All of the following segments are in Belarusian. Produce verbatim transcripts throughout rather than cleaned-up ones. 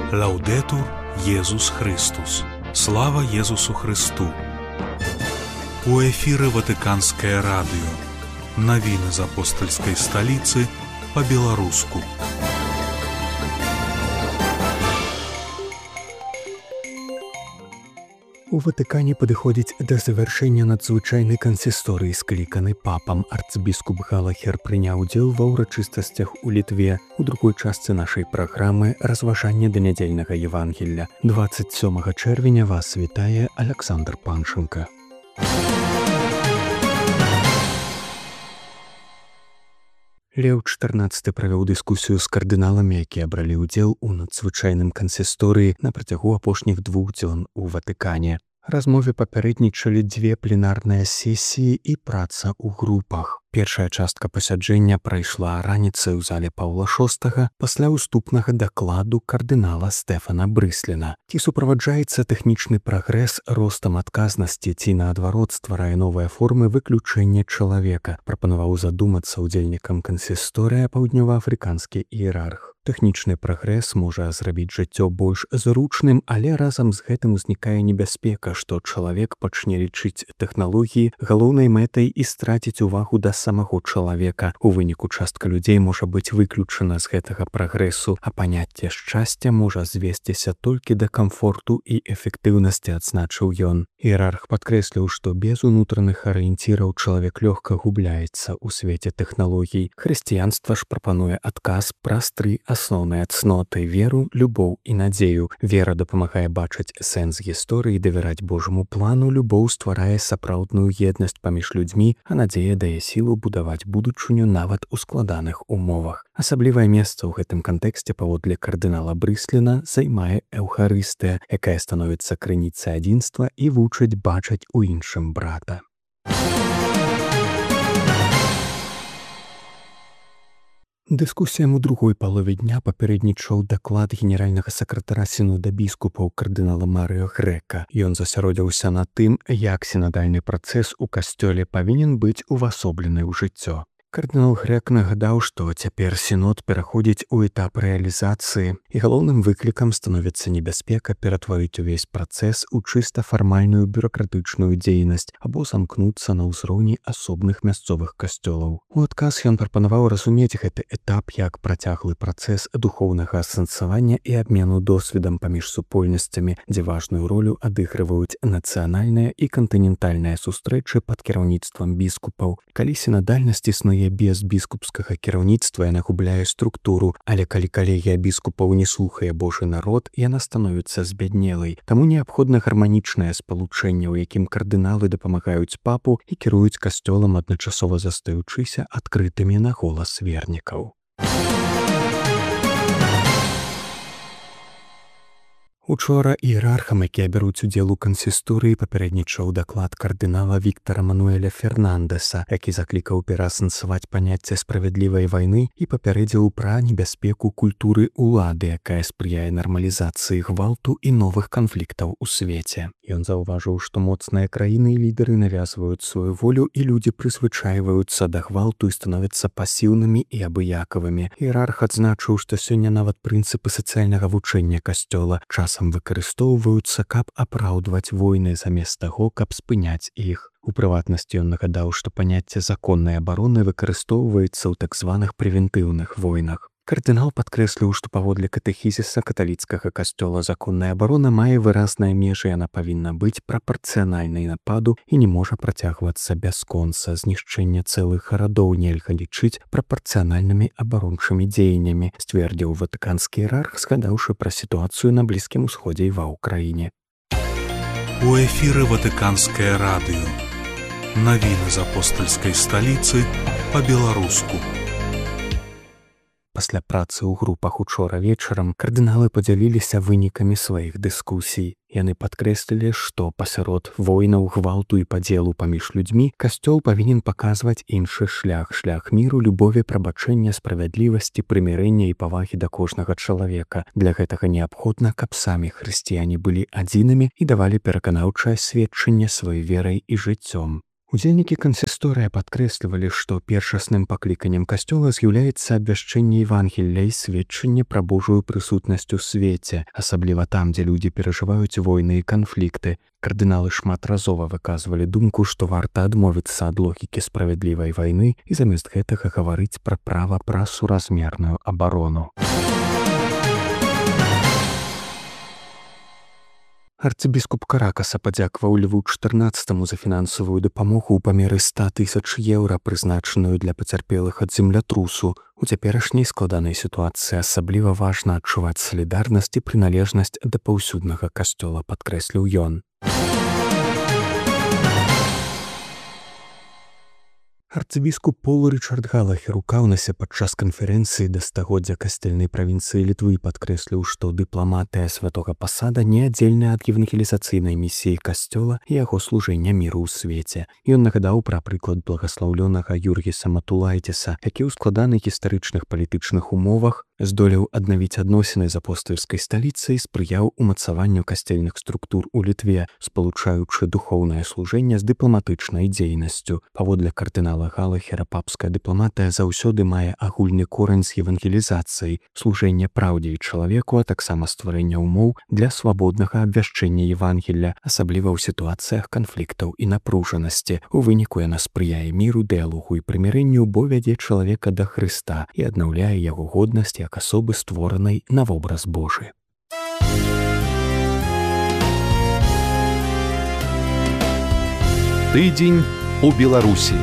Лаўдэтур Езус Христус. Слава Езусу Христу. У эфіры Ватыканскае радыё. Навіны з апостальскай сталіцы па-беларуску. У Ватыкане падыходзіць да завяршэння надзвычайнай кансісторыі, скліканы папам. Арцбіскуп Галахер прыняў удзел ва ўрачыстасцях у Літве. У другой частцы нашай праграмы разважанне да нядзельнага Евангелля. дваццаць сёмага чэрвеня вас вітае Аляксандр Панченка. Леў чатырнаццаты правёў дыскусію з кардыналамі, якія бралі ўдзел у надзвычайным кансісторыі на працягу апошніх двух дзён у Ватыкане. Размове папярэднічалі дзве пленарныя сесіі і праца ў групах. Першая частка пасяджэння прайшла раніцай у зале Паўла шостага пасля ўступнага дакладу кардынала Стэфана Брысліна. Ці суправаджаецца тэхнічны прагрэс ростам адказнасці, ці наадварот стварае новыя формы выключэння чалавека, прапанаваў задумацца ўдзельнікам кансісторыя паўднёваафрыканскі іерарх. Тэхнічны прагрэс можа зрабіць жыццё больш зручным, але разам з гэтым узнікае небяспека, што чалавек пачне лічыць тэхналогіі галоўнай мэтай і страціць увагу да самого чалавека. У выніку частка людзей можа быць выключана з гэтага прагрэсу, а паняцце шчасця можа звесціся толькі да камфорту і эфектыўнасці, адзначыў ён. Іерарх падкрэсліў, што без унутраных арыенціраў чалавек лёгка губляецца ў свеце тэхналогій. Хрысціянства ж прапануе адказ праз тры асноўныя цноты: веру, любоў і надзею. Вера дапамагае бачыць сэнс гісторыі, давяраць Божаму плану, любоў стварае сапраўдную еднасць паміж людзьмі, а надзея дае сілу будаваць будучыню нават у складаных умовах. Асаблівае месца ў гэтым кантэксце паводле кардынала Брысліна займае эўхарыстыя, якая становіцца крыніцай адзінства і вучыць бачыць у іншым брата. Дыскусіям у другой палове дня папярэднічаў даклад генеральнага сакратара сінода біскупаў кардынала Марыо Грэка. Ён засяродзіўся на тым, як сінадальны працэс у касцёле павінен быць увасоблены ў жыццё. Кардынал Грэк нагадаў, што цяпер сінод пераходзіць у этап рэалізацыі, і галоўным выклікам становіцца небяспека ператварыць увесь працэс у чыста фармальную бюракратычную дзейнасць або замкнуцца на ўзроўні асобных мясцовых касцёлаў. У адказ ён прапанаваў разумець гэты этап як працяглы працэс духоўнага асэнсавання і абмену досведам паміж супольнасцямі, дзе важную ролю адыгрываюць нацыянальныя і кантынентальныя сустрэчы пад кіраўніцтвам біскупаў. Калі сінадальнасць існуе без біскупскага кіраўніцтва, яна губляе структуру, але калі калегія біскупаў не слухае Божы народ, яна становіцца збяднелай. Таму неабходна гарманічнае спалучэнне, у якім кардыналы дапамагаюць папу і кіруюць касцёлам, адначасова застаючыся адкрытымі на голас вернікаў. Учора іерархам, якія бяруць удзел у кансісторыі, папярэднічаў даклад кардынала Віктара Мануэля Фернандэса, які заклікаў пераасэнсаваць паняцце справядлівай вайны і папярэдзіў пра небяспеку культуры ўлады, якая спрыяе нармалізацыі гвалту і новых канфліктаў у свеце. Ён заўважыў, што моцныя краіны і лідары навязваюць сваю волю, і людзі прызвычайваюцца да гвалту і становяцца пасіўнымі і абыякавымі. Іерарх адзначыў, што сёння нават прынцыпы сацыяльнага вучэння касцёла час выкарыстоўваюцца, каб апраўдваць войны замест таго, каб спыняць іх. У прыватнасці ён нагадаў, што паняцце законнай абароны выкарыстоўваецца ў так званых прэвентыўных войнах. Кардынал падкрэсліў, што паводле катэхізіса каталіцкага касцёла законная абарона мае выразныя межы, яна павінна быць прапарцыянальнай нападу і не можа працягвацца бясконца. Знішчэнне цэлых гарадоў нельга лічыць прапарцыянальнымі абарончымі дзеяннямі, сцвердзіў ватыканскі іерарх, згадаўшы пра сітуацыю на Блізкім усходзе і ва ўкраіне. У эфіры Ватыканскае радыё. Навіны з апостальскай сталіцы па-беларуску. Пасля працы ў групах учора вечарам кардыналы падзяліліся вынікамі сваіх дыскусій. Яны падкрэслілі, што пасярод войнаў, гвалту і падзелу паміж людзьмі касцёл павінен паказваць іншы шлях, шлях міру, любові, прабачэння, справядлівасці, прымірэння і павагі да кожнага чалавека. Для гэтага неабходна, каб самі хрысціяне былі адзінымі і давалі пераканаўчае сведчанне сваёй верай і жыццём. Удзельнікі кансісторыя падкрэслівалі, што першасным пакліканнем касцёла з'яўляецца абвяшчэнне Евангелля і сведчанне пра Божую прысутнасць у свеце, асабліва там, дзе людзі перажываюць войны і канфлікты. Кардыналы шматразова выказвалі думку, што варта адмовіцца ад логікі справядлівай вайны і замест гэтага гаварыць пра права пра суразмерную абарону. Арцыбіскуп Каракаса падзякаваў Льву чатырнаццатаму за фінансавую дапамогу ў памеры ста тысяч еўра, прызначаную для пацярпелых ад землятрусу. У цяперашняй складанай сітуацыі асабліва важна адчуваць салідарнасць і прыналежнасць да паўсюднага касцёла, падкрэсліў ён. Арцыбіскуп Пол Рычард Галахер у Каўнасе падчас канферэнцыі да стагоддзя касцельнай правінцыі Літвы падкрэсліў, што дыпламатыя святога пасада неаддзельная ад евангелізацыйнай місіі касцёла і яго служэння міру ў свеце. Ён нагадаў пра прыклад благаслаўлёнага Юргіса Матулайціса, які ў складаных гістарычных палітычных умовах здолеў аднавіць адносіны з апостальскай сталіцай і спрыяў умацаванню касцельных структур у Літве, спалучаючы духоўнае служэнне з дыпламатычнай дзейнасцю. Паводле кардынала Галахера, папская дыпламатыя заўсёды мае агульны корань з евангелізацыяй, служэнне праўдзе і чалавеку, а таксама стварэння ўмоў для свабоднага абвяшчэння Евангелля, асабліва ў сітуацыях канфліктаў і напружанасці. У выніку яна спрыяе міру, дыялогу і прымірэнню, бо вядзе чалавека да Хрыста і аднаўляе яго годнасць як асобы, створанай на вобраз Божы. Тыдзень у Беларусі.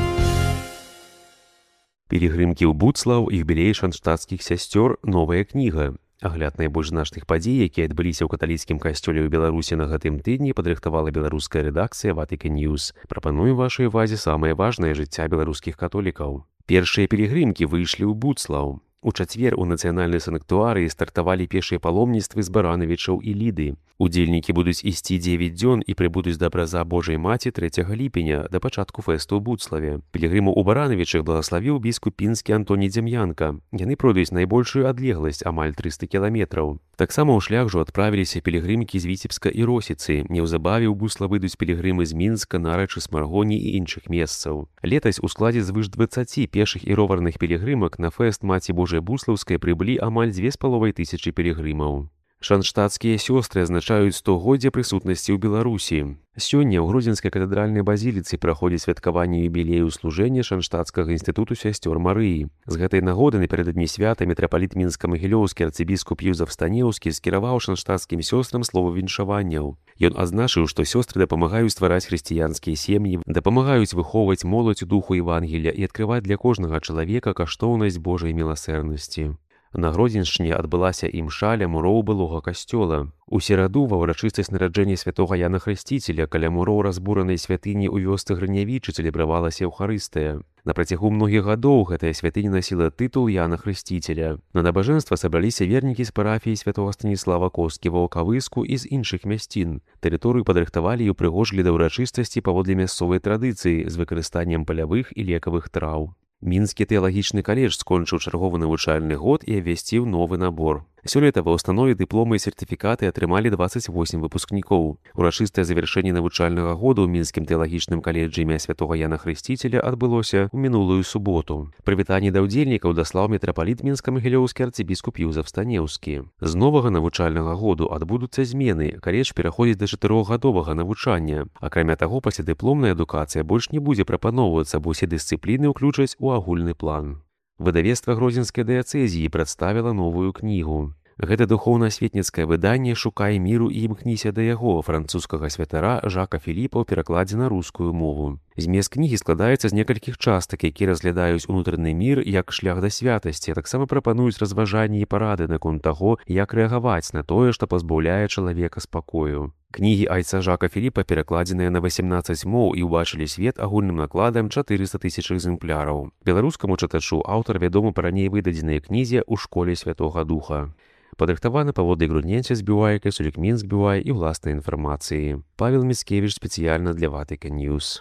Пілігрымкі ў Буцлаў і юбілей шанштадтскіх сясцёр, новая кніга. Агляд найбольш значных падзей, якія адбыліся ў каталіцкім касцёле ў Беларусі на гэтым тыдні, падрыхтавала беларуская рэдакцыя Vatican News. Прапаную вашай увазе самае важнае жыцця беларускіх католікаў. Першыя пілігрымкі выйшлі ў Буцлаў. У чацвер у нацыянальнай санктуарыі стартавалі пешыя паломніцтвы з Баранавічаў і Ліды. Удзельнікі будуць ісці дзевяць дзён і прыбудуць да абраза Божай Маці трэцяга ліпеня, да пачатку фэсту ў Буцлаве. Пілігрыму ў Баранавічах благаславіў біскуп пінскі Антоній Дзям'янка. Яны пройдуць найбольшую адлегласць, амаль трыста кіламетраў. Таксама ў шлях жа адправіліся пілігрымкі з Віцебска і Росіцы. Неўзабаве ў Буцлав выйдуць пілігрымы з Мінска, Нарачы, Смаргоні і іншых месцаў. Летась у складзе звыш дваццаці пешых і роварных пілігрымак на фэст Маці Божай Буслаўскай прыбылі амаль дзве з паловай тысячы пілігрымаў. Шанштадтскія сёстры азначаюць стагоддзе прысутнасці ў Беларусі. Сёння ў Гродзенскай катэдральнай базіліцы праходзіць святкаванне юбілею служэння Шанштадтскага інстытуту сясцёр Марыі. З гэтай нагоды напярэдадні свята мітрапаліт мінска-магілёўскі арцыбіскуп Юзаф Станеўскі скіраваў шанштадтскім сёстрам слова віншаванняў. Ён адзначыў, што сёстры дапамагаюць ствараць хрысціянскія сем'і, дапамагаюць выхоўваць моладзь у духу Евангелля і адкрываць для кожнага чалавека каштоўнасць Божай міласэрнасці. На Гродзеншчыне адбылася імша ля муроў былога касцёла. У сераду ва ўрачыстасць нараджэння святога Яна Хрысціцеля каля муроў разбуранай святыні ў вёсцы Грынявічы цэлебравалася Еўхарыстыя. На працягу многіх гадоў гэтая святыня насіла тытул Яна Хрысціцеля. На набажэнства сабраліся вернікі з парафіі святога Станіслава Коскі ва Ваўкавыску і з іншых мясцін. Тэрыторыю падрыхтавалі і ўпрыгожылі да ўрачыстасці паводле мясцовай традыцыі з выкарыстаннем палявых і лекавых траў. Мінскі тэалагічны каледж скончыў чарговы навучальны год і абвясціў новы набор. Сёлета ва ўстанове дыпломы і сертыфікаты атрымалі дваццаць восем выпускнікоў. Урачыстае завяршэнне навучальнага года ў мінскім тэалагічным каледжы імя святога Яна Хрысціцеля адбылося ў мінулую суботу. Прывітанне да ўдзельнікаў даслаў мітрапаліт мінска-магілёўскі арцыбіскуп Юзаф Станеўскі. З новага навучальнага году адбудуцца змены. Каледж пераходзіць да чатырохгадовага навучання. Акрамя таго, паслядыпломная адукацыя больш не будзе прапаноўвацца, бо ўсе дысцыпліны ўключаць у агульны план. Выдавецтва Гродзенскай дыяцэзіі прадставіла новую кнігу. Гэта духоўна-асветніцкае выданне «Шукай міру і імкніся да яго» французскага святара Жака Філіпа ў перакладзе на рускую мову. Змест кнігі складаецца з некалькіх частак, якія разглядаюць унутраны мір як шлях да святасці, а таксама прапануюць разважанні і парады наконт таго, як рэагаваць на тое, што пазбаўляе чалавека спакою. Кнігі айца Жака Філіпа перакладзеныя на васемнаццаць моў і ўбачылі свет агульным накладам чатырыста тысяч экземпляраў. Беларускаму чытачу аўтар вядомы па раней выдадзенай кнізе «У школе Святога Духа». Падрыхтаваны паводле Грудненця збівайка, Сулікмін збівай і ўласнай інфармацыі. Павел Міцкевіч спецыяльна для Vatican News.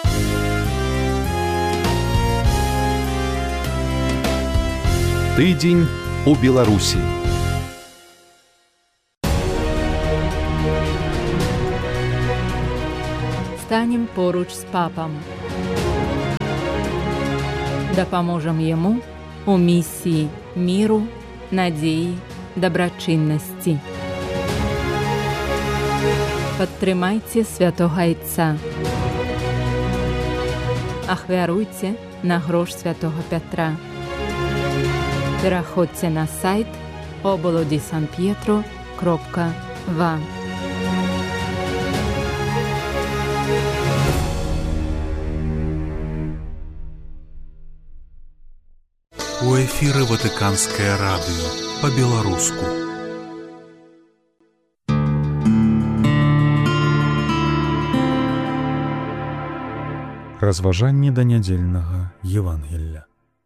Тыдзень у Беларусі. Станем поруч з папам. Дапаможам яму у місіі міру, надзеі, дабрачыннасці. Падтрымайце святога Айца. Ахвяруйце на грош святога Пятра. Пераходзьце на сайт obolo di San Pietro кропка va. У эфіры Ватыканскае радыё па-беларуску. Разважанні да нядзельнага Евангелля.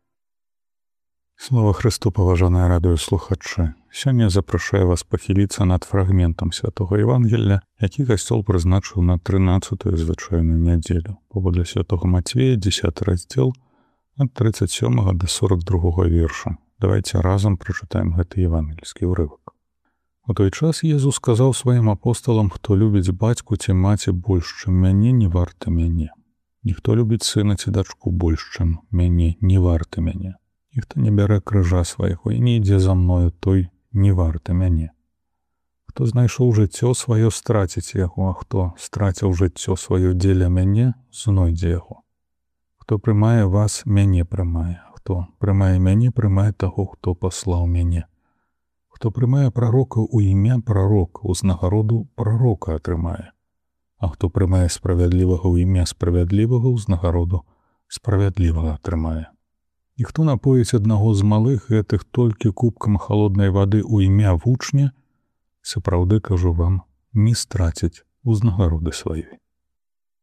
Слава Христу, паважаныя радыёслухачы. Сёння запрашаю вас пахіліцца над фрагментам святога Евангелля, які касцёл прызначыў на трынаццатую звычайную нядзелю. Паводле святога Мацвея, дзесяты раздзел, ад трыццаць сёмага да сорак другога верша. Давайте разам прачытаем гэты евангельскі ўрывак. У той час Езус сказаў сваім апосталам: хто любіць бацьку ці маці больш, чым мяне, не варты мяне. Ніхто любіць сына ці дачку больш, чым мяне, не варты мяне. І хто не бярэ крыжа свайго і не ідзе за мною, той не варты мяне. Хто знайшоў жыццё сваё, страціць яго, а хто страціў жыццё сваё дзеля мяне, знойдзе яго. Хто прымае вас, мяне прымае. Хто прымае мяне, прымае таго, хто паслаў мяне. Хто прымае прарока ў імя прарока, узнагароду прарока атрымае. А хто прымае справядлівага ў імя справядлівага, узнагароду справядлівага атрымае. І хто напоіць аднаго з малых гэтых толькі кубкам халоднай вады ў імя вучня, сапраўды, кажу вам, не страціць узнагароды сваёй.